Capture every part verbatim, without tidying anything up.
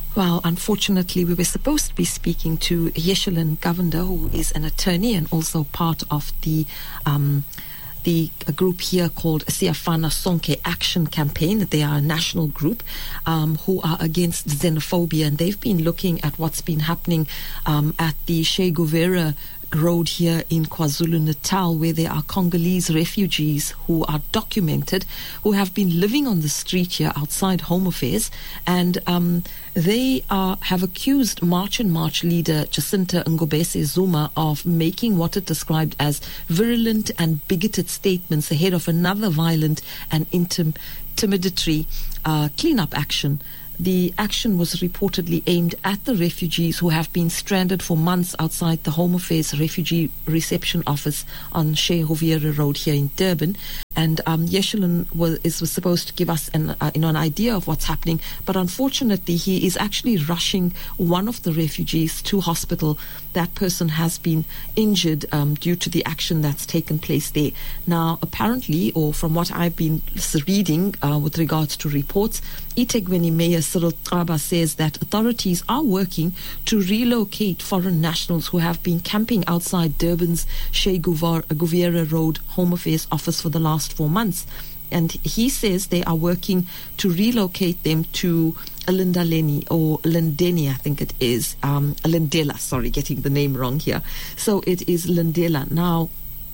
Well, unfortunately, we were supposed to be speaking to Yeshilin Govender, who is an attorney and also part of the um, the a group here called Siafana Sonke Action Campaign. They are a national group um, who are against xenophobia, and they've been looking at what's been happening um, at the Che Guevara Road here in KwaZulu-Natal, where there are Congolese refugees who are documented, who have been living on the street here outside Home Affairs, and um, they are, have accused March and March leader Jacinta Ngobese Zuma of making what it described as virulent and bigoted statements ahead of another violent and intim- intimidatory uh, cleanup action. The action was reportedly aimed at the refugees who have been stranded for months outside the Home Affairs Refugee Reception Office on Che Guevara Road here in Durban. And um, Yeshilin was, is, was supposed to give us an, uh, you know, an idea of what's happening, but unfortunately he is actually rushing one of the refugees to hospital. That person has been injured um, due to the action that's taken place there. Now, apparently, or from what I've been reading uh, with regards to reports, eThekwini Mayor Cyril Xaba says that authorities are working to relocate foreign nationals who have been camping outside Durban's Che Guevara Road Home Affairs office for the last four months. And he says they are working to relocate them to Lindaleni or Lindeni, I think it is. Um, Lindela, sorry, getting the name wrong here. So it is Lindela. Now,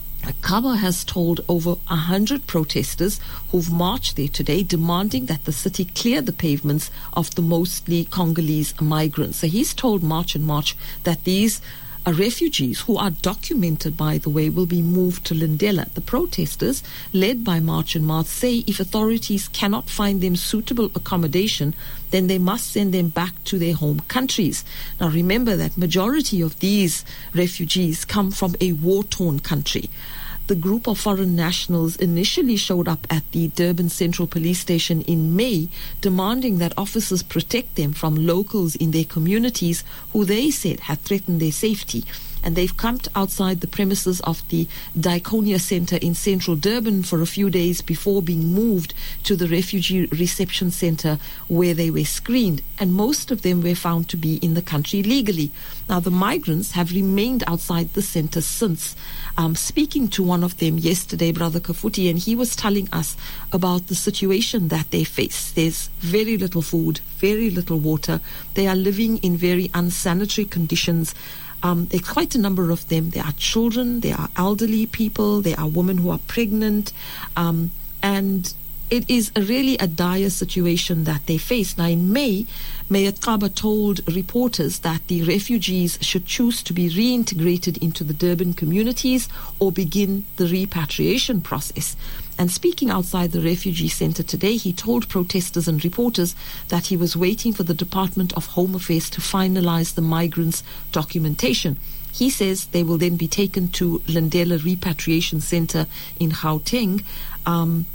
Xaba has told over one hundred protesters who've marched there today demanding that the city clear the pavements of the mostly Congolese migrants. So he's told March and March that these Uh, refugees, who are documented, by the way, will be moved to Lindela. The protesters, led by March and March, say if authorities cannot find them suitable accommodation, then they must send them back to their home countries. Now, remember that majority of these refugees come from a war-torn country. The group of foreign nationals initially showed up at the Durban Central Police Station in May, demanding that officers protect them from locals in their communities who they said had threatened their safety. And they've camped outside the premises of the Diakonia Centre in central Durban for a few days before being moved to the Refugee Reception Centre, where they were screened, and most of them were found to be in the country legally. Now, the migrants have remained outside the centre since. Um, speaking to one of them yesterday, Brother Kafuti, and he was telling us about the situation that they face. There's very little food, very little water. They are living in very unsanitary conditions. Um, there's quite a number of them. There are children, there are elderly people, there are women who are pregnant, um, and it is a really a dire situation that they face. Now, in May, Mayor Xaba told reporters that the refugees should choose to be reintegrated into the Durban communities or begin the repatriation process. And speaking outside the refugee centre today, he told protesters and reporters that he was waiting for the Department of Home Affairs to finalise the migrants' documentation. He says they will then be taken to Lindela Repatriation Centre in Gauteng, um,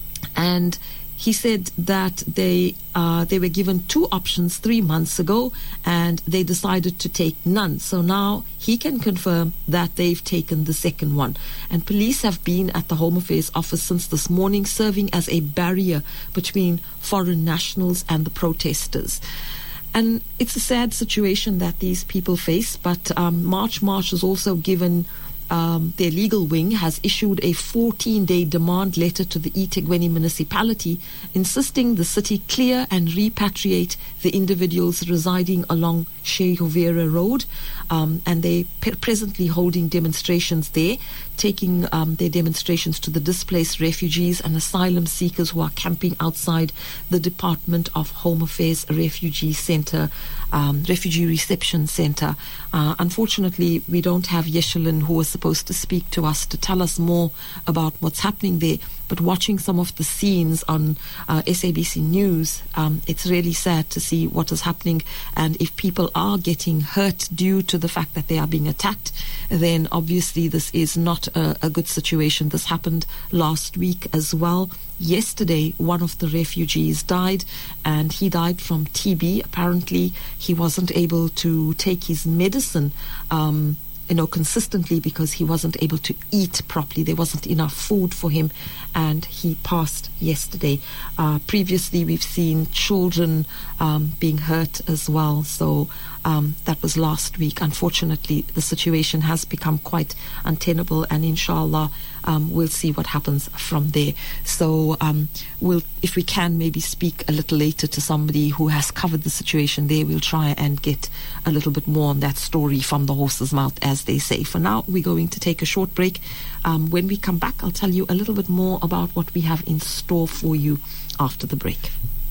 and he said that they uh, they were given two options three months ago, and they decided to take none. So now he can confirm that they've taken the second one. And police have been at the Home Affairs office since this morning, serving as a barrier between foreign nationals and the protesters. And it's a sad situation that these people face, but um, March March has also given Um, their legal wing has issued a fourteen-day demand letter to the eThekwini municipality, insisting the city clear and repatriate the individuals residing along Che Guevara Road, um, and they pe- presently holding demonstrations there, taking um, their demonstrations to the displaced refugees and asylum seekers who are camping outside the Department of Home Affairs Refugee Centre, um, Refugee Reception Centre. Uh, unfortunately, we don't have Yeshilin, who was supposed to speak to us to tell us more about what's happening there. But watching some of the scenes on uh, S A B C News, um, it's really sad to see what is happening. And if people are getting hurt due to the fact that they are being attacked, then obviously this is not a, a good situation. This happened last week as well. Yesterday, one of the refugees died, and he died from T B. Apparently, he wasn't able to take his medicine um you know, consistently because he wasn't able to eat properly. There wasn't enough food for him, and he passed yesterday. Uh, previously, we've seen children um, being hurt as well. So um, that was last week. Unfortunately, the situation has become quite untenable, and inshallah, um, we'll see what happens from there. So um, we'll, if we can, maybe speak a little later to somebody who has covered the situation there. We'll try and get a little bit more on that story from the horse's mouth, as they say. For now, we're going to take a short break. Um, when we come back, I'll tell you a little bit more about what we have in store for you after the break.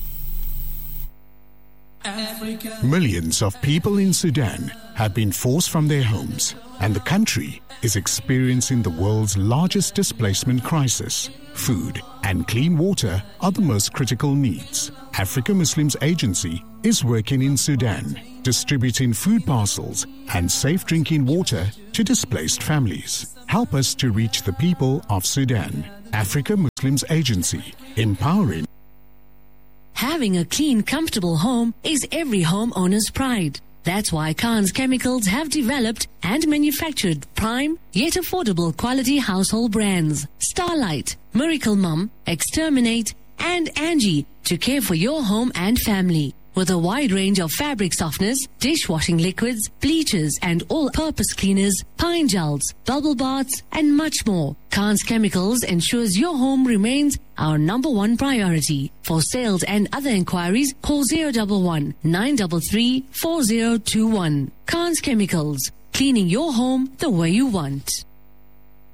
Africa. Millions of people in Sudan have been forced from their homes, and the country is experiencing the world's largest displacement crisis. Food and clean water are the most critical needs. Africa Muslims Agency is working in Sudan, distributing food parcels and safe drinking water to displaced families. Help us to reach the people of Sudan. Africa Muslims Agency, empowering. Having a clean, comfortable home is every homeowner's pride. That's why Khan's Chemicals have developed and manufactured prime yet affordable quality household brands Starlight, Miracle Mum, Exterminate, and Angie to care for your home and family. With a wide range of fabric softeners, dishwashing liquids, bleachers, and all-purpose cleaners, pine gels, bubble baths, and much more, Khan's Chemicals ensures your home remains our number one priority. For sales and other inquiries, call zero one one, nine three three, four zero two one. Khan's Chemicals, cleaning your home the way you want.